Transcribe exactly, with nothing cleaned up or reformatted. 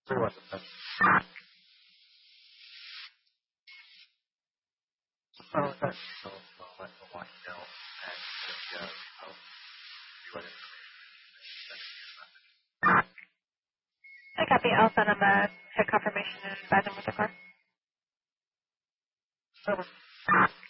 Pretty much. Oh, okay. So, so let the one know and just uh, I'll see what information I copy. I'll send him a check confirmation and advise him with the car. is.